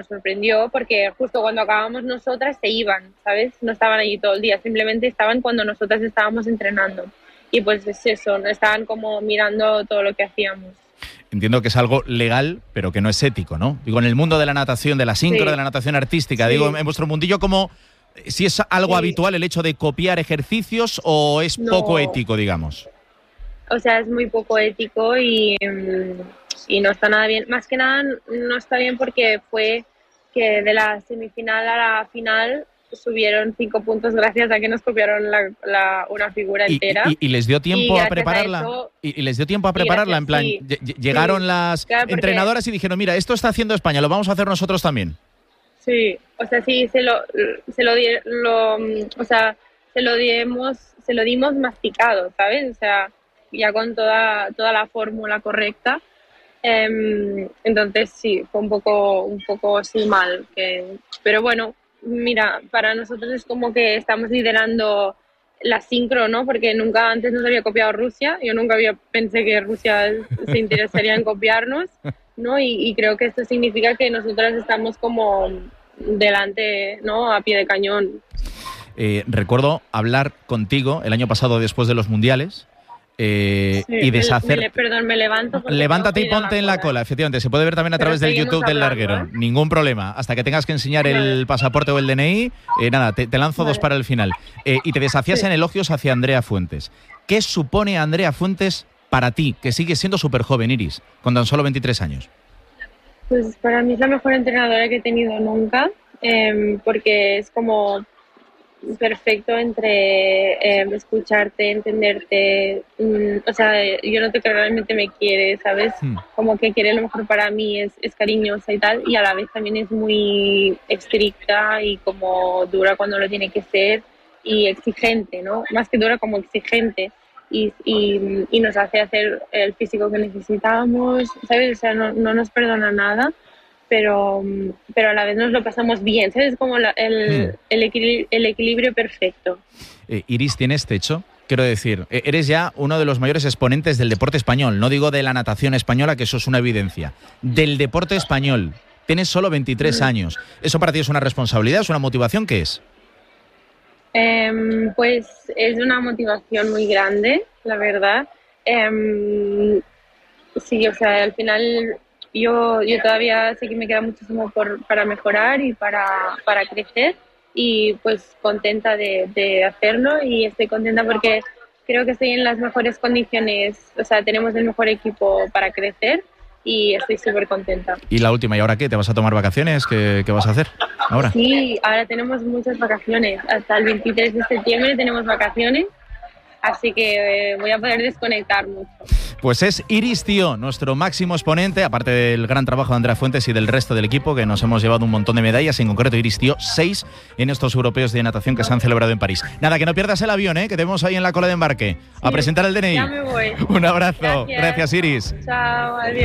sorprendió porque justo cuando acabamos nosotras se iban, ¿sabes? No estaban allí todo el día, simplemente estaban cuando nosotras estábamos entrenando. Y pues es eso, estaban como mirando todo lo que hacíamos. Entiendo que es algo legal, pero que no es ético, ¿no? Digo, en el mundo de la natación, de la sincro, de la natación artística, digo, en vuestro mundillo, ¿cómo, si es algo habitual el hecho de copiar ejercicios o es poco ético, digamos? O sea, es muy poco ético y no está nada bien. Más que nada no está bien porque fue que de la semifinal a la final subieron 5 puntos gracias a que nos copiaron una figura entera. ¿Y les dio tiempo a prepararla? ¿Y les dio tiempo a prepararla? En plan, llegaron las entrenadoras y dijeron, mira, esto está haciendo España, lo vamos a hacer nosotros también. Sí, o sea, sí, se lo dimos masticado, ¿sabes? O sea, ya con toda la fórmula correcta. Entonces sí, fue un poco así mal. Pero bueno, mira, para nosotros es como que estamos liderando la sincro, ¿no? Porque nunca antes nos había copiado Rusia. Yo nunca pensé que Rusia se interesaría en copiarnos, ¿no? Y creo que esto significa que nosotras estamos como delante, ¿no? A pie de cañón. Recuerdo hablar contigo el año pasado después de los mundiales. Y deshacer. Perdón, me levanto. Levántate y ponte en la cola, efectivamente. Se puede ver también a través del YouTube del larguero. Ningún problema. Hasta que tengas que enseñar el pasaporte o el DNI, nada, te lanzo dos para el final. Y te deshacías en elogios hacia Andrea Fuentes. ¿Qué supone Andrea Fuentes para ti, que sigues siendo súper joven, Iris, con tan solo 23 años? Pues para mí es la mejor entrenadora que he tenido nunca, porque es como perfecto entre escucharte, entenderte, o sea, yo noto que realmente me quiere, ¿sabes? Como que quiere lo mejor para mí, es cariñosa y tal, y a la vez también es muy estricta y como dura cuando lo tiene que ser y exigente, ¿no? Más que dura, como exigente, y nos hace hacer el físico que necesitamos, ¿sabes? O sea, no nos perdona nada. Pero a la vez nos lo pasamos bien, ¿sabes? Como el equilibrio perfecto. Iris, ¿tienes techo? Quiero decir, eres ya uno de los mayores exponentes del deporte español, no digo de la natación española, que eso es una evidencia, del deporte español. Tienes solo 23 años. ¿Eso para ti es una responsabilidad, es una motivación? ¿Qué es? Pues es una motivación muy grande, la verdad. Sí, o sea, al final yo todavía sé que me queda muchísimo para mejorar y para crecer, y pues contenta de hacerlo, y estoy contenta porque creo que estoy en las mejores condiciones, o sea, tenemos el mejor equipo para crecer y estoy súper contenta. Y la última, ¿y ahora qué? ¿Te vas a tomar vacaciones? ¿Qué vas a hacer ahora? Sí, ahora tenemos muchas vacaciones, hasta el 23 de septiembre tenemos vacaciones. Así que voy a poder desconectar mucho. Pues es Iris Tío, nuestro máximo exponente, aparte del gran trabajo de Andrea Fuentes y del resto del equipo, que nos hemos llevado un montón de medallas, en concreto Iris Tío, 6 en estos europeos de natación que se han celebrado en París. Nada, que no pierdas el avión, que te vemos ahí en la cola de embarque, a presentar el DNI. Ya me voy. Un abrazo. Gracias, Iris. Chao, adiós.